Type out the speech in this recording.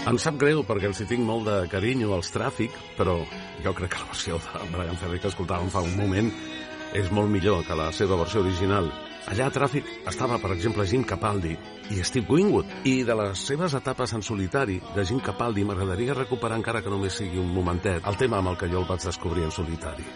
Em sap greu perquè els hi tinc molt de carinyo als Tràfic, però jo crec que la versió de Bryan Ferry que escoltàvem fa un moment és molt millor que la seva versió original. Allà a Tràfic estava, per exemple, Jim Capaldi i Steve Winwood. I de les seves etapes en solitari, de Jim Capaldi, m'agradaria recuperar, encara que només sigui un momentet, el tema amb el que jo el vaig descobrir en solitari.